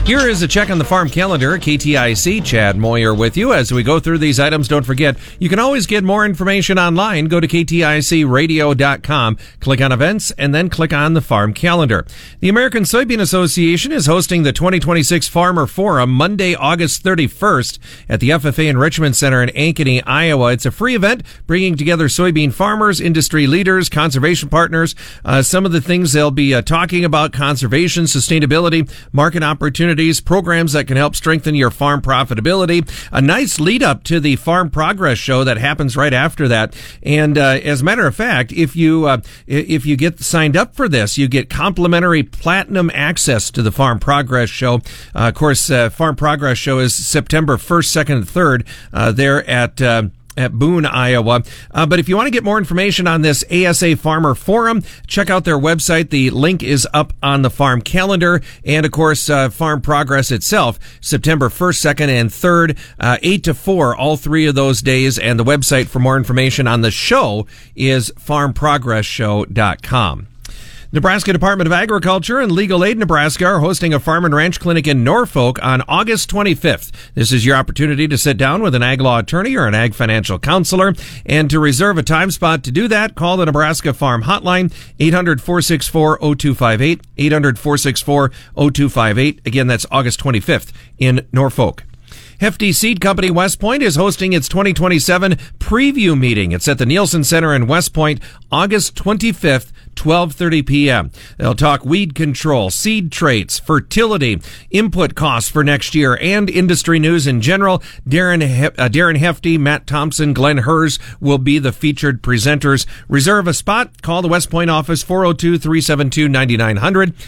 Here is a check on the farm calendar. KTIC, Chad Moyer with you. As we go through these items, don't forget, you can always get more information online. Go to kticradio.com, click on events, and then click on the farm calendar. The American Soybean Association is hosting the 2026 Farmer Forum Monday, August 31st at the FFA Enrichment Center in Ankeny, Iowa. It's a free event bringing together soybean farmers, industry leaders, conservation partners. Some of the things they'll be talking about: conservation, sustainability, market opportunities, programs that can help strengthen your farm profitability. A nice lead up to the Farm Progress Show that happens right after that. And as a matter of fact, if you get signed up for this, you get complimentary platinum access to the Farm Progress Show. Of course, Farm Progress Show is September 1st, 2nd, and 3rd there at Boone, Iowa. But if you want to get more information on this ASA Farmer Forum, check out their website. The link is up on the farm calendar. And of course, Farm Progress itself, September 1st, 2nd, and 3rd, 8 to 4, all three of those days. And the website for more information on the show is farmprogressshow.com. Nebraska Department of Agriculture and Legal Aid Nebraska are hosting a farm and ranch clinic in Norfolk on August 25th. This is your opportunity to sit down with an ag law attorney or an ag financial counselor. And to reserve a time spot to do that, call the Nebraska Farm Hotline, 800-464-0258, 800-464-0258. Again, that's August 25th in Norfolk. Hefty Seed Company West Point is hosting its 2027 preview meeting. It's at the Nielsen Center in West Point, August 25th, 12:30 p.m. They'll talk weed control, seed traits, fertility, input costs for next year, and industry news in general. Darren Hefty, Matt Thompson, Glenn Hers will be the featured presenters. Reserve a spot. Call the West Point office, 402-372-9900,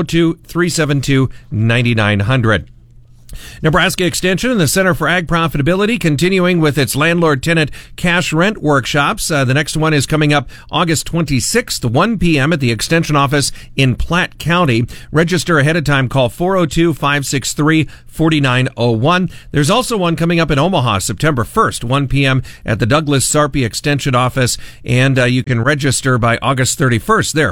402-372-9900. Nebraska Extension and the Center for Ag Profitability continuing with its landlord-tenant cash rent workshops. The next one is coming up August 26th, 1 p.m. at the Extension office in Platte County. Register ahead of time. Call 402-563-4901. There's also one coming up in Omaha, September 1st, 1 p.m. at the Douglas Sarpy Extension office. And you can register by August 31st there,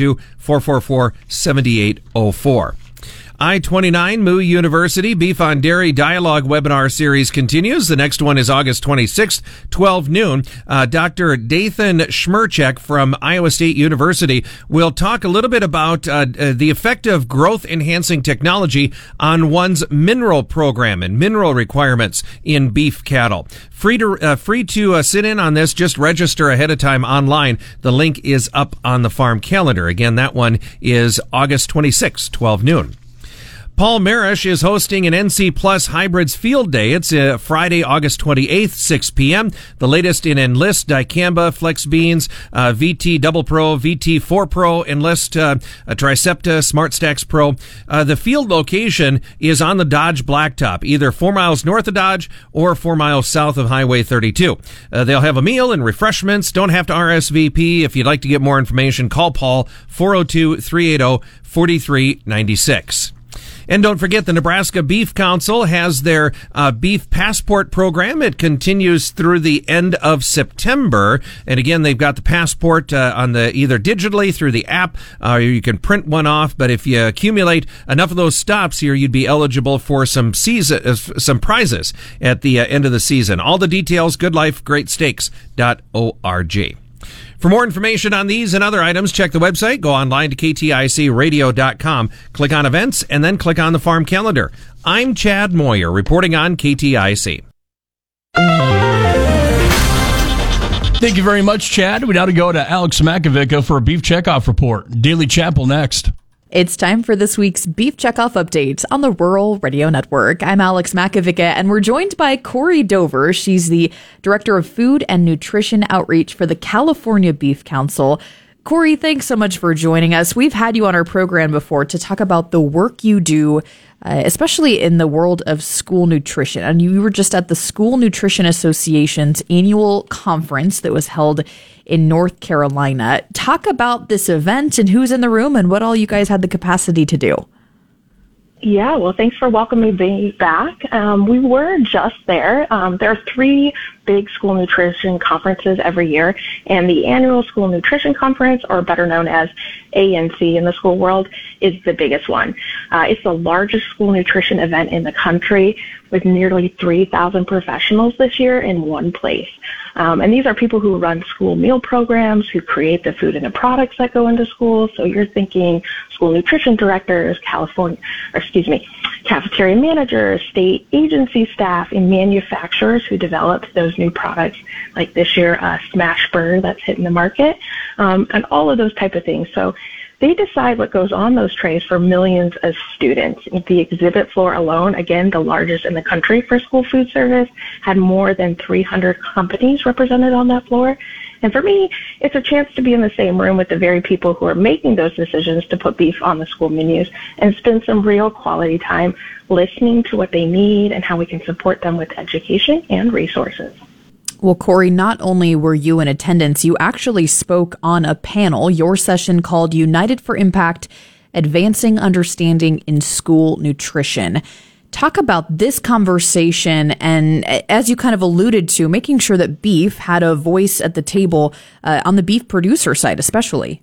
402-444-7804. I-29 Moo University Beef on Dairy Dialogue webinar series continues. The next one is August 26th, 12 noon. Dr. Dathan Schmerchek from Iowa State University will talk a little bit about the effect of growth-enhancing technology on one's mineral program and mineral requirements in beef cattle. Free to sit in on this. Just register ahead of time online. The link is up on the farm calendar. Again, that one is August 26th, 12 noon. Paul Marish is hosting an NC Plus Hybrids Field Day. It's Friday, August 28th, 6 p.m. The latest in Enlist, Dicamba, Flex Beans, VT Double Pro, VT 4 Pro, Enlist, Tricepta, Smart Stacks Pro. The field location is on the Dodge Blacktop, either 4 miles north of Dodge or 4 miles south of Highway 32. They'll have a meal and refreshments. Don't have to RSVP. If you'd like to get more information, call Paul, 402-380-4396. And don't forget, the Nebraska Beef Council has their Beef Passport program. It continues through the end of September. And again, they've got the passport on the either digitally through the app, or you can print one off. But if you accumulate enough of those stops here, you'd be eligible for some prizes at the end of the season. All the details, goodlifegreatstakes.org. For more information on these and other items, check the website. Go online to kticradio.com. Click on events and then click on the farm calendar. I'm Chad Moyer reporting on KTIC. Thank you very much, Chad. We now to go to Alex Makovica for a Beef Checkoff report. Daily Chapel next. It's time for this week's Beef Checkoff update on the Rural Radio Network. I'm Alex Makovica, and we're joined by Corey Dover. She's the Director of Food and Nutrition Outreach for the California Beef Council. Corey, thanks so much for joining us. We've had you on our program before to talk about the work you do, especially in the world of school nutrition. And you were just at the School Nutrition Association's annual conference that was held in North Carolina. Talk about this event and who's in the room and what all you guys had the capacity to do. Yeah, well, thanks for welcoming me back. We were just there. There are 3 big school nutrition conferences every year, and the annual School Nutrition Conference, or better known as ANC in the school world, is the biggest one. It's the largest school nutrition event in the country, with nearly 3,000 professionals this year in one place. And these are people who run school meal programs, who create the food and the products that go into schools. So you're thinking school nutrition directors, cafeteria managers, state agency staff, and manufacturers who develop those new products, like this year, Smashburger that's hitting the market, and all of those type of things. So they decide what goes on those trays for millions of students. The exhibit floor alone, again, the largest in the country for school food service, had more than 300 companies represented on that floor. And for me, it's a chance to be in the same room with the very people who are making those decisions to put beef on the school menus and spend some real quality time listening to what they need and how we can support them with education and resources. Well, Corey, not only were you in attendance, you actually spoke on a panel, your session called United for Impact, Advancing Understanding in School Nutrition. Talk about this conversation and, as you kind of alluded to, making sure that beef had a voice at the table on the beef producer side, especially.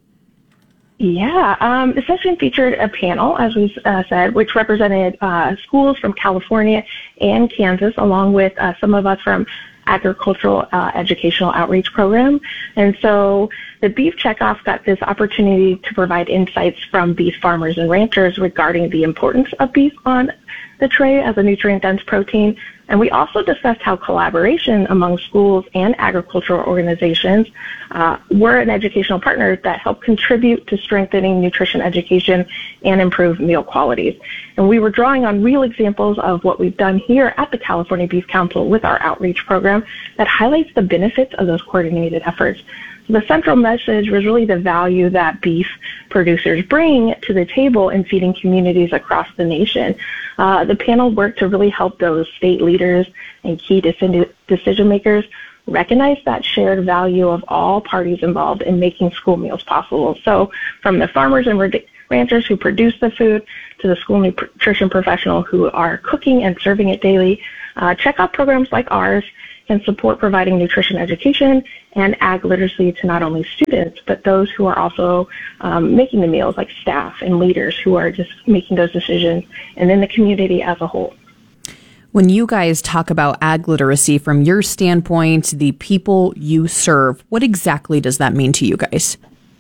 Yeah, the session featured a panel, as we said, which represented schools from California and Kansas, along with some of us from agricultural educational outreach program. And so the Beef Checkoff got this opportunity to provide insights from beef farmers and ranchers regarding the importance of beef on the tray as a nutrient-dense protein. And we also discussed how collaboration among schools and agricultural organizations were an educational partner that helped contribute to strengthening nutrition education and improve meal qualities. And we were drawing on real examples of what we've done here at the California Beef Council with our outreach program that highlights the benefits of those coordinated efforts. The central message was really the value that beef producers bring to the table in feeding communities across the nation. The panel worked to really help those state leaders and key decision makers recognize that shared value of all parties involved in making school meals possible. So from the farmers and ranchers who produce the food to the school nutrition professional who are cooking and serving it daily, checkout programs like ours can support providing nutrition education and ag literacy to not only students, but those who are also making the meals, like staff and leaders who are just making those decisions, and then the community as a whole. When you guys talk about ag literacy from your standpoint, the people you serve, what exactly does that mean to you guys?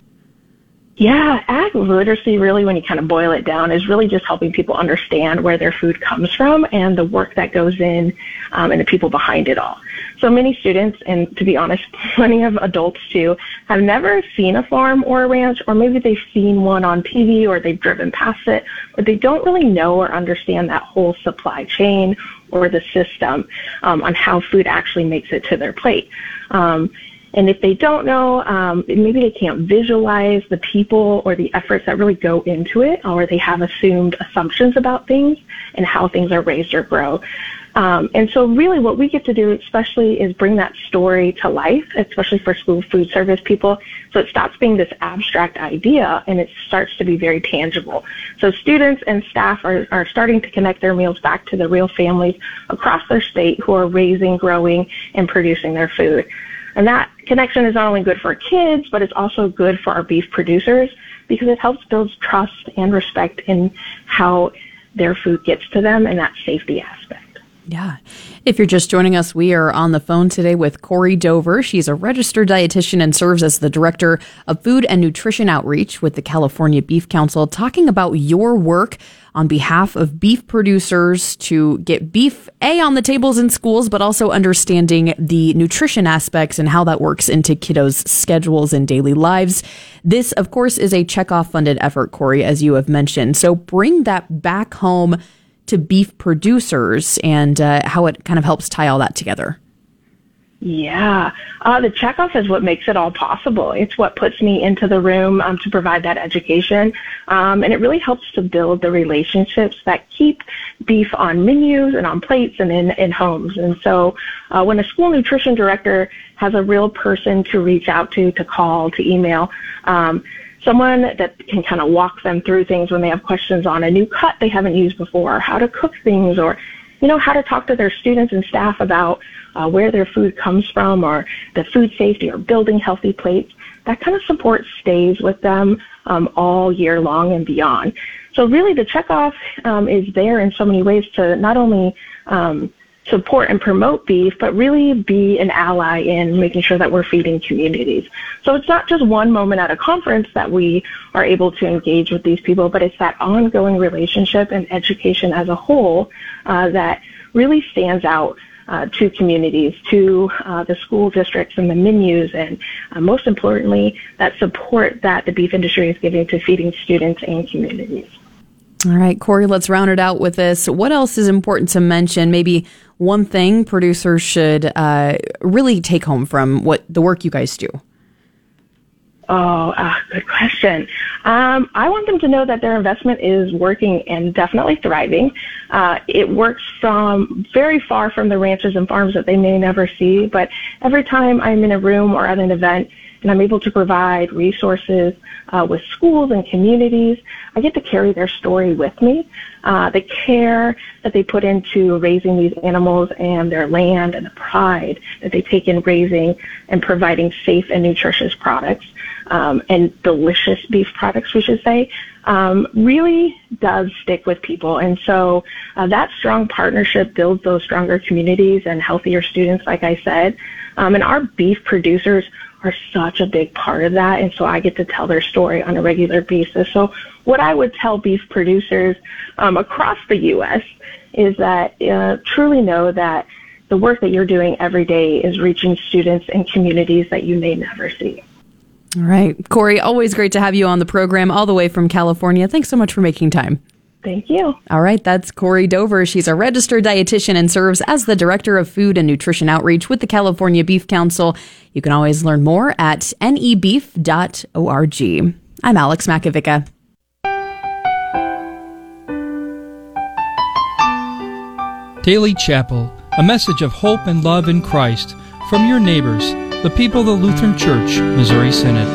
Yeah, ag literacy, really, when you kind of boil it down, is really just helping people understand where their food comes from and the work that goes in and the people behind it all. So many students, and to be honest, plenty of adults too, have never seen a farm or a ranch, or maybe they've seen one on TV or they've driven past it, but they don't really know or understand that whole supply chain or the system on how food actually makes it to their plate. And if they don't know, maybe they can't visualize the people or the efforts that really go into it, or they have assumed assumptions about things and how things are raised or grow. And so really what we get to do especially is bring that story to life, especially for school food service people, so it stops being this abstract idea and it starts to be very tangible. So students and staff are starting to connect their meals back to the real families across their state who are raising, growing, and producing their food. And that connection is not only good for kids, but it's also good for our beef producers because it helps build trust and respect in how their food gets to them and that safety aspect. Yeah. If you're just joining us, we are on the phone today with Corey Dover. She's a registered dietitian and serves as the director of food and nutrition outreach with the California Beef Council, talking about your work on behalf of beef producers to get beef on the tables in schools, but also understanding the nutrition aspects and how that works into kiddos' schedules and daily lives. This, of course, is a checkoff funded effort, Corey, as you have mentioned. So bring that back home to beef producers and how it kind of helps tie all that together. Yeah, the checkoff is what makes it all possible. It's what puts me into the room to provide that education, and it really helps to build the relationships that keep beef on menus and on plates and in homes. And so when a school nutrition director has a real person to reach out to call, to email, someone that can kind of walk them through things when they have questions on a new cut they haven't used before, how to cook things, or how to talk to their students and staff about where their food comes from, or the food safety, or building healthy plates. That kind of support stays with them all year long and beyond. So really the checkoff is there in so many ways to not only support and promote beef, but really be an ally in making sure that we're feeding communities. So it's not just one moment at a conference that we are able to engage with these people, but it's that ongoing relationship and education as a whole that really stands out to communities, to the school districts and the menus, and most importantly, that support that the beef industry is giving to feeding students and communities. All right, Corey, let's round it out with this. What else is important to mention? Maybe one thing producers should really take home from what the work you guys do. Good question. I want them to know that their investment is working and definitely thriving. It works from very far from the ranches and farms that they may never see, but every time I'm in a room or at an event and I'm able to provide resources with schools and communities, I get to carry their story with me. The care that they put into raising these animals and their land, and the pride that they take in raising and providing safe and nutritious products, and delicious beef products, we should say, really does stick with people. And so that strong partnership builds those stronger communities and healthier students, like I said. And our beef producers are such a big part of that, and so I get to tell their story on a regular basis. So what I would tell beef producers across the U.S. is that truly know that the work that you're doing every day is reaching students and communities that you may never see. All right. Corey, always great to have you on the program all the way from California. Thanks so much for making time. Thank you. All right. That's Corey Dover. She's a registered dietitian and serves as the Director of Food and Nutrition Outreach with the California Beef Council. You can always learn more at nebeef.org. I'm Alex Makovica. Daily Chapel, a message of hope and love in Christ from your neighbors, the people of the Lutheran Church, Missouri Synod.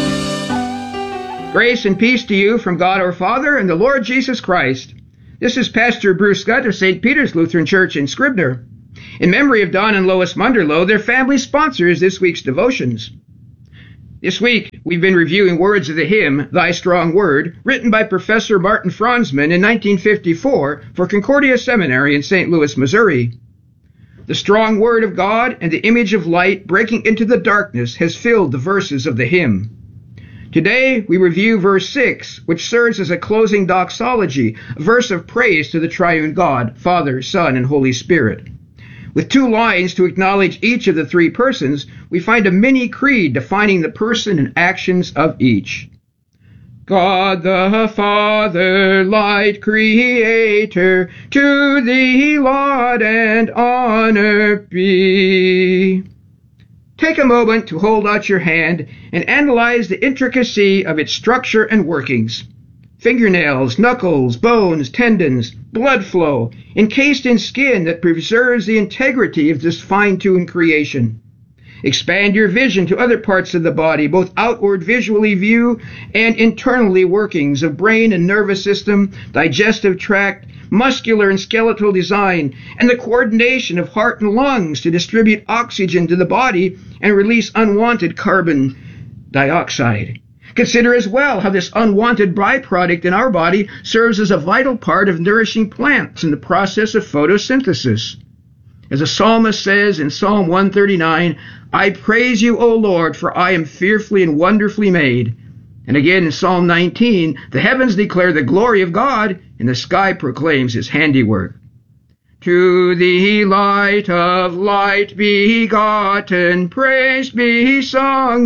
Grace and peace to you from God our Father and the Lord Jesus Christ. This is Pastor Bruce Scott of St. Peter's Lutheran Church in Scribner. In memory of Don and Lois Munderloh, their family sponsors this week's devotions. This week, we've been reviewing words of the hymn, Thy Strong Word, written by Professor Martin Franzman in 1954 for Concordia Seminary in St. Louis, Missouri. The strong word of God and the image of light breaking into the darkness has filled the verses of the hymn. Today, we review verse 6, which serves as a closing doxology, a verse of praise to the triune God, Father, Son, and Holy Spirit. With 2 lines to acknowledge each of the 3 persons, we find a mini creed defining the person and actions of each. God the Father, light creator, to thee laud and honor be. Take a moment to hold out your hand and analyze the intricacy of its structure and workings. Fingernails, knuckles, bones, tendons, blood flow, encased in skin that preserves the integrity of this fine-tuned creation. Expand your vision to other parts of the body, both outward visually view and internally workings of brain and nervous system, digestive tract, muscular and skeletal design, and the coordination of heart and lungs to distribute oxygen to the body and release unwanted carbon dioxide. Consider as well how this unwanted byproduct in our body serves as a vital part of nourishing plants in the process of photosynthesis. As the psalmist says in Psalm 139, I praise you, O Lord, for I am fearfully and wonderfully made. And again in Psalm 19, the heavens declare the glory of God, and the sky proclaims his handiwork. To thee, light of light begotten, praise be sung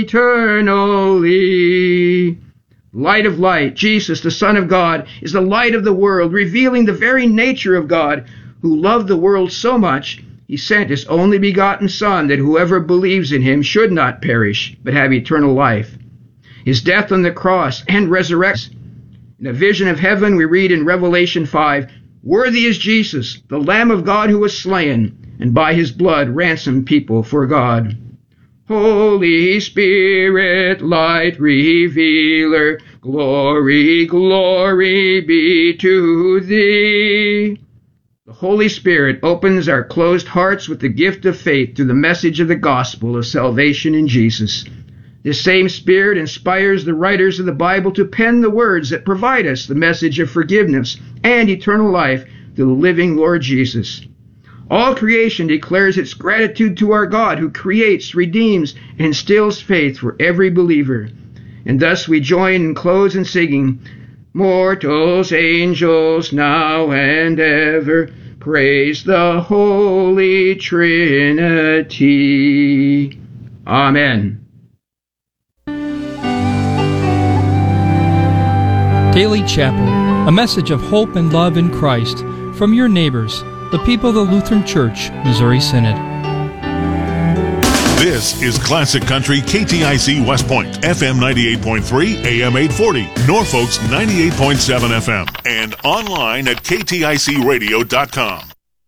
eternally. Light of light, Jesus, the Son of God, is the light of the world, revealing the very nature of God, who loved the world so much, he sent his only begotten Son, that whoever believes in him should not perish, but have eternal life. His death on the cross and resurrection. In a vision of heaven, we read in Revelation 5, Worthy is Jesus, the Lamb of God who was slain, and by his blood ransomed people for God. Holy Spirit, light revealer, glory, glory be to thee. The Holy Spirit opens our closed hearts with the gift of faith through the message of the gospel of salvation in Jesus. This same Spirit inspires the writers of the Bible to pen the words that provide us the message of forgiveness and eternal life through the living Lord Jesus. All creation declares its gratitude to our God who creates, redeems, and instills faith for every believer. And thus we join and close in singing, Mortals, angels, now and ever, praise the Holy Trinity. Amen. Daily Chapel, a message of hope and love in Christ from your neighbors, the people of the Lutheran Church, Missouri Synod. This is Classic Country KTIC West Point, FM 98.3, AM 840, Norfolk's 98.7 FM, and online at kticradio.com.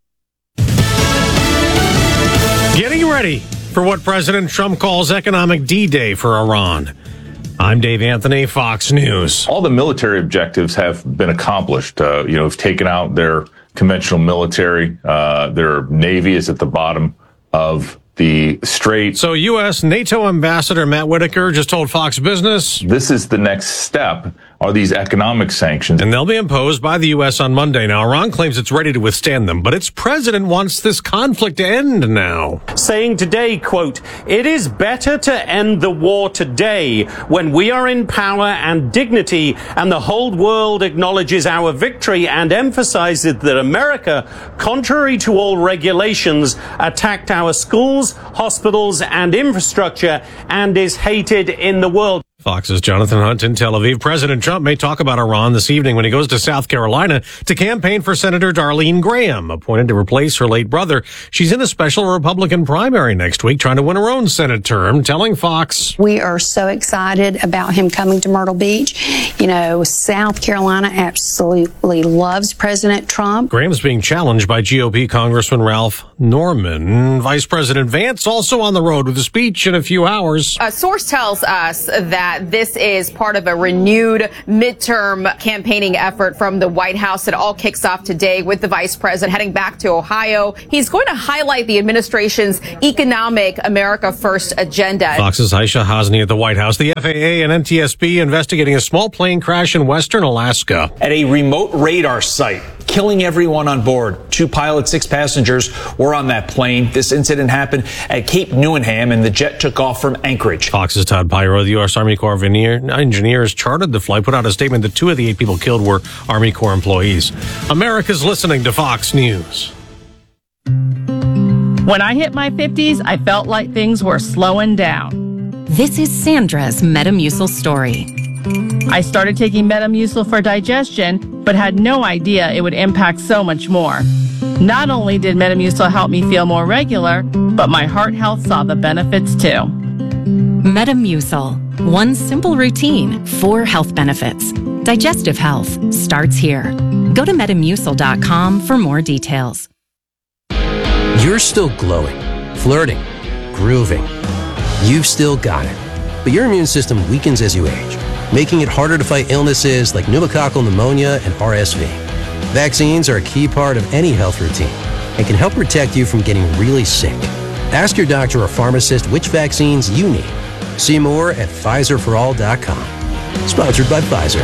Getting ready for what President Trump calls economic D-Day for Iran. I'm Dave Anthony, Fox News. All the military objectives have been accomplished. Have taken out their conventional military. Their Navy is at the bottom of the strait. So U.S. NATO Ambassador Matt Whitaker just told Fox Business, this is the next step, are these economic sanctions. And they'll be imposed by the U.S. on Monday. Now, Iran claims it's ready to withstand them, but its president wants this conflict to end now. Saying today, quote, it is better to end the war today when we are in power and dignity and the whole world acknowledges our victory and emphasizes that America, contrary to all regulations, attacked our schools, hospitals and infrastructure and is hated in the world. Fox's Jonathan Hunt in Tel Aviv. President Trump may talk about Iran this evening when he goes to South Carolina to campaign for Senator Darlene Graham, appointed to replace her late brother. She's in a special Republican primary next week, trying to win her own Senate term, telling Fox, we are so excited about him coming to Myrtle Beach. South Carolina absolutely loves President Trump. Graham's being challenged by GOP Congressman Ralph Norman. Vice President Vance also on the road with a speech in a few hours. A source tells us that this is part of a renewed midterm campaigning effort from the White House. It all kicks off today with the vice president heading back to Ohio. He's going to highlight the administration's economic America First agenda. Fox's Aisha Hasni at the White House. The FAA and NTSB investigating a small plane crash in western Alaska. At a remote radar site, killing everyone on board. 2 pilots, 6 passengers were on that plane. This incident happened at Cape Newenham, and the jet took off from Anchorage. Fox's Todd Pyro. The U.S. Army Corps of Engineers chartered the flight, put out a statement that 2 of the 8 people killed were Army Corps employees. America's listening to Fox News. When I hit my 50s, I felt like things were slowing down. This is Sandra's Metamucil story. I started taking Metamucil for digestion, but had no idea it would impact so much more. Not only did Metamucil help me feel more regular, but my heart health saw the benefits too. Metamucil. One simple routine, 4 health benefits. Digestive health starts here. Go to Metamucil.com for more details. You're still glowing, flirting, grooving. You've still got it. But your immune system weakens as you age, making it harder to fight illnesses like pneumococcal pneumonia and RSV. Vaccines are a key part of any health routine and can help protect you from getting really sick. Ask your doctor or pharmacist which vaccines you need. See more at PfizerForAll.com. Sponsored by Pfizer.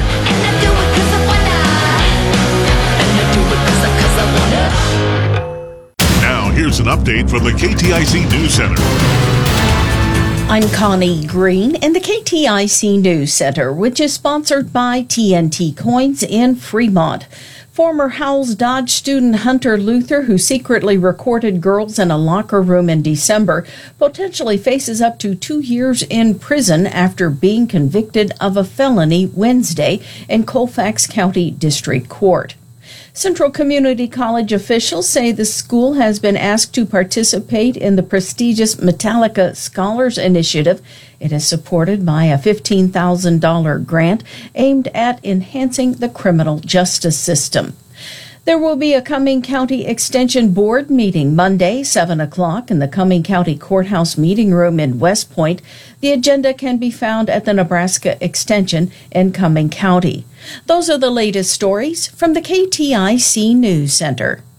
Now, here's an update from the KTIC News Center. I'm Connie Green in the KTIC News Center, which is sponsored by TNT Coins in Fremont. Former Howells Dodge student Hunter Luther, who secretly recorded girls in a locker room in December, potentially faces up to 2 years in prison after being convicted of a felony Wednesday in Colfax County District Court. Central Community College officials say the school has been asked to participate in the prestigious Metallica Scholars Initiative. It is supported by a $15,000 grant aimed at enhancing the criminal justice system. There will be a Cumming County Extension Board meeting Monday, 7 o'clock, in the Cumming County Courthouse meeting room in West Point. The agenda can be found at the Nebraska Extension in Cumming County. Those are the latest stories from the KTIC News Center.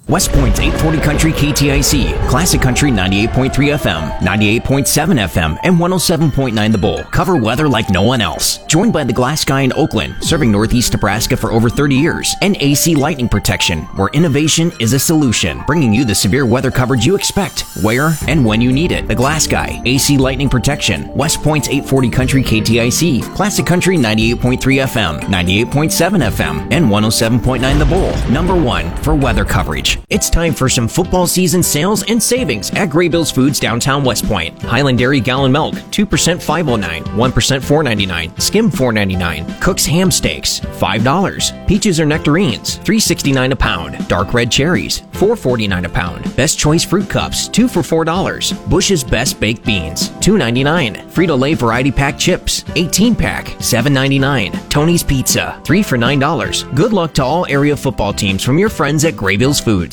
West Point's 840 Country KTIC, Classic Country 98.3 FM, 98.7 FM, and 107.9 The Bull cover weather like no one else. Joined by the Glass Guy in Oakland, serving Northeast Nebraska for over 30 years, and AC Lightning Protection, where innovation is a solution, bringing you the severe weather coverage you expect, where and when you need it. The Glass Guy, AC Lightning Protection, West Point's 840 Country KTIC, Classic Country 98.3 FM, 98.7 FM, and 107.9 The Bull. Number one for weather coverage. It's time for some football season sales and savings at Graybills Foods downtown West Point. Highland Dairy gallon milk, 2% $5.09, 1% $4.99, skim $4.99. Cook's ham steaks, $5. Peaches or nectarines, $3.69 a pound. Dark red cherries, $4.49 a pound. Best Choice fruit cups, 2 for $4. Bush's Best Baked Beans, $2.99. Frito-Lay variety pack chips, 18-pack, $7.99. Tony's Pizza, 3 for $9. Good luck to all area football teams from your friends at Graybills Foods.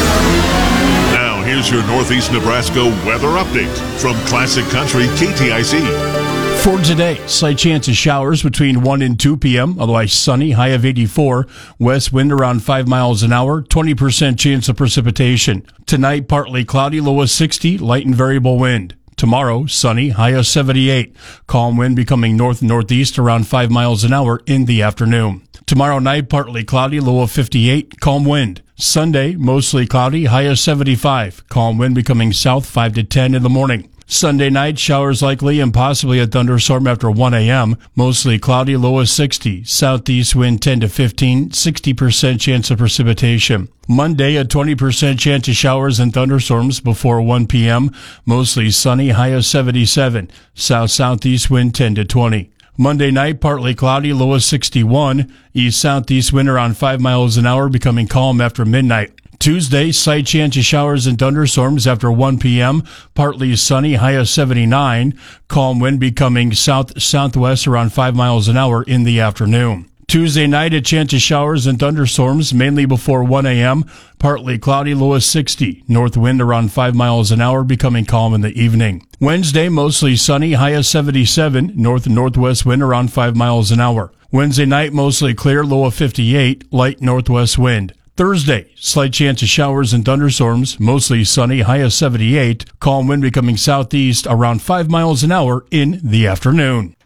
Now, here's your Northeast Nebraska weather update from Classic Country KTIC. For today, slight chance of showers between 1 and 2 p.m., otherwise sunny, high of 84. West wind around 5 miles an hour, 20% chance of precipitation. Tonight, partly cloudy, low of 60, light and variable wind. Tomorrow, sunny, high of 78. Calm wind becoming north-northeast around 5 miles an hour in the afternoon. Tomorrow night, partly cloudy, low of 58, calm wind. Sunday, mostly cloudy, high of 75. Calm wind becoming south 5 to 10 in the morning. Sunday night, showers likely and possibly a thunderstorm after 1 a.m. Mostly cloudy, low of 60. Southeast wind 10 to 15, 60% chance of precipitation. Monday, a 20% chance of showers and thunderstorms before 1 p.m. Mostly sunny, high of 77. South-southeast wind 10 to 20. Monday night, partly cloudy, low of 61. East-southeast wind around 5 miles an hour, becoming calm after midnight. Tuesday, slight chance of showers and thunderstorms after 1 p.m. Partly sunny, high of 79. Calm wind becoming south-southwest around 5 miles an hour in the afternoon. Tuesday night, a chance of showers and thunderstorms, mainly before 1 a.m. Partly cloudy, low of 60. North wind around 5 miles an hour, becoming calm in the evening. Wednesday, mostly sunny, high of 77. North-northwest wind around 5 miles an hour. Wednesday night, mostly clear, low of 58. Light northwest wind. Thursday, slight chance of showers and thunderstorms, mostly sunny, high of 78. Calm wind becoming southeast around 5 miles an hour in the afternoon.